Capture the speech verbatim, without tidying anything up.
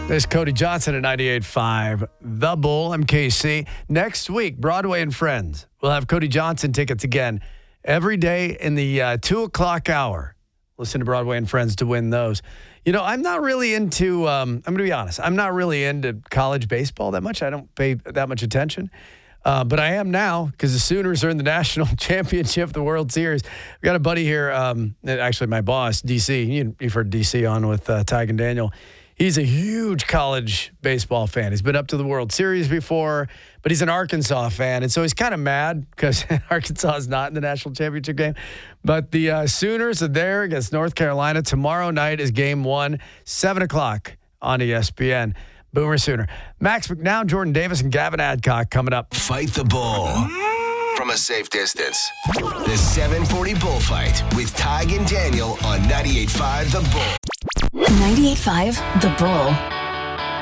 There's Cody Johnson at ninety-eight point five The Bull. I'm K C. Next week, Broadway and Friends. We'll have Cody Johnson tickets again every day in the uh, two o'clock hour. Listen to Broadway and Friends to win those. You know, I'm not really into, um, I'm going to be honest, I'm not really into college baseball that much. I don't pay that much attention. Uh, but I am now because the Sooners are in the national championship, the World Series. We've got a buddy here, um, actually my boss, D C. You, you've heard D C on with uh, Tig and Daniel. He's a huge college baseball fan. He's been up to the World Series before, but he's an Arkansas fan. And so he's kind of mad because Arkansas is not in the national championship game. But the uh, Sooners are there against North Carolina. Tomorrow night is game one, seven o'clock on E S P N. Boomer Sooner. Max McNown, Jordan Davis, and Gavin Adcock coming up. Fight the Bull from a safe distance. The seven forty Bullfight with Tig and Daniel on ninety-eight point five The Bull. ninety-eight point five The Bull.